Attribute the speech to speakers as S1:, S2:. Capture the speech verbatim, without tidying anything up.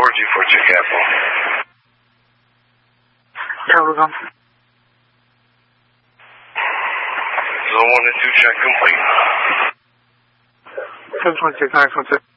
S1: four G four two Capital.
S2: Capital Gun.
S1: Zone one and two check complete.
S2: seven twenty-six, nine twenty-six.